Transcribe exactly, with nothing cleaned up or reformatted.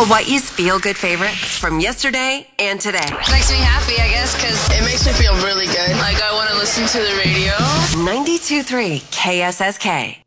Hawaii's feel-good favorites from yesterday and today. Makes me happy, I guess, because it makes me feel really good. Like, I want to listen to the radio. ninety-two point three K S S K.